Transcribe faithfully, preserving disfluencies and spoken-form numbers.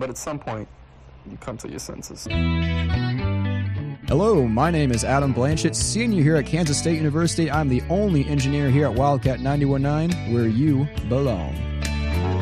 but at some point, you come to your senses. Hello, my name is Adam Blanchett, senior here at Kansas State University. I'm the only engineer here at Wildcat ninety-one point nine, where you belong.